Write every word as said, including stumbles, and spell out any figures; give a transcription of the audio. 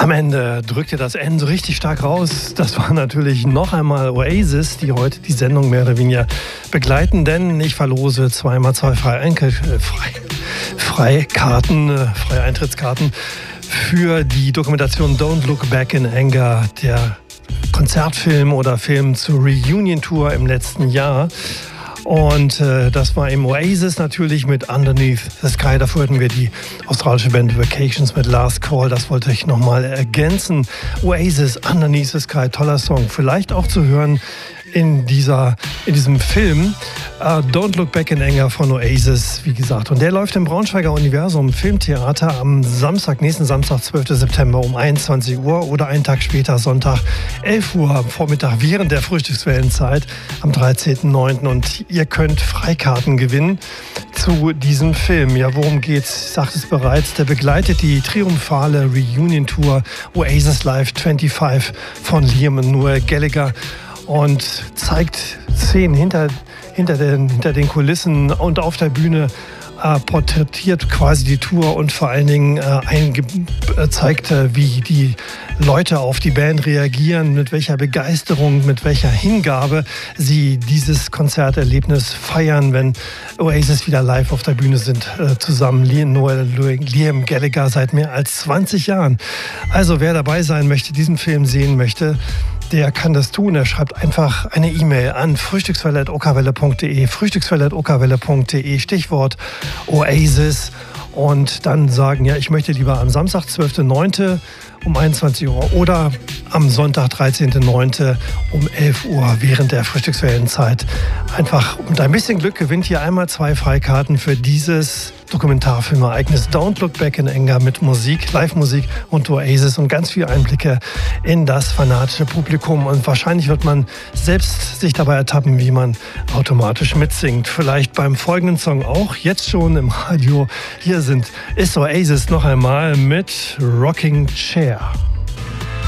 Am Ende drückte das N so richtig stark raus. Das war natürlich noch einmal Oasis, die heute die Sendung mehr oder weniger begleiten, denn ich verlose zweimal zwei Freie frei, Freikarten, freie Eintrittskarten für die Dokumentation Don't Look Back in Anger, der Konzertfilm oder Film zur Reunion-Tour im letzten Jahr. Und äh, das war im Oasis natürlich mit Underneath the Sky. Davor hatten wir die australische Band Vacations mit Last Call. Das wollte ich nochmal ergänzen. Oasis, Underneath the Sky, toller Song. Vielleicht auch zu hören in, dieser, in diesem Film uh, Don't Look Back in Anger von Oasis, wie gesagt. Und der läuft im Braunschweiger Universum Filmtheater am Samstag, nächsten Samstag, zwölften September um einundzwanzig Uhr oder einen Tag später, Sonntag, elf Uhr am Vormittag während der Frühstückswellenzeit am dreizehnten neunten Und ihr könnt Freikarten gewinnen zu diesem Film. Ja, worum geht's? Ich sagte es bereits, der begleitet die triumphale Reunion-Tour Oasis Live fünfundzwanzig von Liam und Noel Gallagher und zeigt Szenen hinter, hinter, den, hinter den Kulissen und auf der Bühne, äh, porträtiert quasi die Tour und vor allen Dingen äh, einge- äh, zeigt, äh, wie die Leute auf die Band reagieren, mit welcher Begeisterung, mit welcher Hingabe sie dieses Konzerterlebnis feiern, wenn Oasis wieder live auf der Bühne sind, äh, zusammen Liam, Noel, Liam Gallagher seit mehr als zwanzig Jahren. Also wer dabei sein möchte, diesen Film sehen möchte, der kann das tun. Er schreibt einfach eine E-Mail an frühstückswelle at okerwelle punkt de, frühstückswelle at okerwelle punkt de, Stichwort Oasis, und dann sagen, ja, ich möchte lieber am Samstag, zwölften neunten um einundzwanzig Uhr oder am Sonntag, dreizehnten neunten um elf Uhr während der Frühstückswellenzeit. Einfach mit ein bisschen Glück gewinnt ihr einmal zwei Freikarten für dieses Dokumentarfilmereignis Don't Look Back in Anger mit Musik, Live-Musik und Oasis und ganz viele Einblicke in das fanatische Publikum. Und wahrscheinlich wird man selbst sich dabei ertappen, wie man automatisch mitsingt. Vielleicht beim folgenden Song auch, jetzt schon im Radio. Hier sind ist Oasis noch einmal mit Rocking Chair.